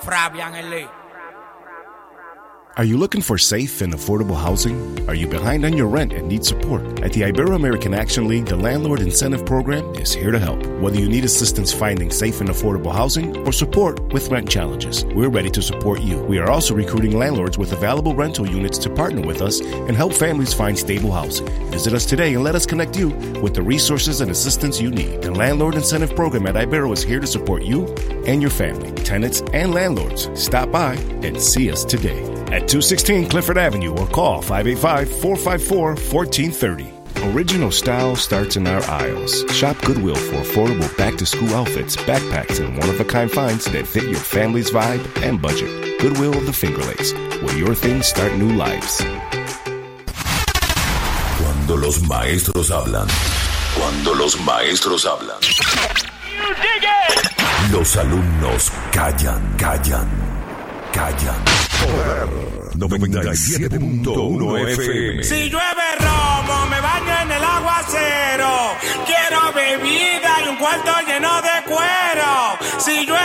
Fabian L.A. Are you looking for safe and affordable housing? Are you behind on your rent and need support? At the Ibero-American Action League, the Landlord Incentive Program is here to help. Whether you need assistance finding safe and affordable housing or support with rent challenges, we're ready to support you. We are also recruiting landlords with available rental units to partner with us and help families find stable housing. Visit us today and let us connect you with the resources and assistance you need. The Landlord Incentive Program at Ibero is here to support you and your family, tenants, and landlords. Stop by and see us today at 216 Clifford Avenue or call 585-454-1430. Original style starts in our aisles. Shop Goodwill for affordable back-to-school outfits, backpacks, and one-of-a-kind finds that fit your family's vibe and budget. Goodwill of the Finger Lakes, where your things start new lives. Cuando los maestros hablan. Cuando los maestros hablan. Los alumnos callan. Poder 97.1 FM. Si llueve romo, me baño en el aguacero. Quiero bebida y un cuarto lleno de cuero. Si llueve